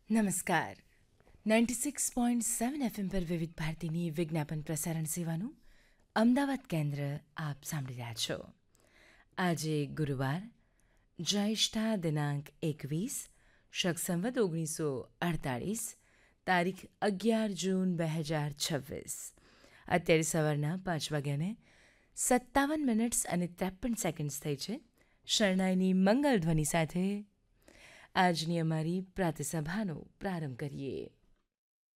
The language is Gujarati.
નમસ્કાર. 96.7 FM પર વિવિધ ભારતીની વિજ્ઞાપન પ્રસારણ સેવાનું અમદાવાદ કેન્દ્ર આપ સાંભળી રહ્યા છો. આજે ગુરુવાર, જ્યેષ્ઠા દિનાંક 21, શક સંવત 1948, તારીખ 11 જૂન 2026. અત્યારે સવારના 5:57 અને 53 સેકન્ડ્સ થઈ છે. શરણાઈની મંગલ ધ્વનિ સાથે આજની અમારી પ્રાતસભાનો પ્રારંભ કરીએ.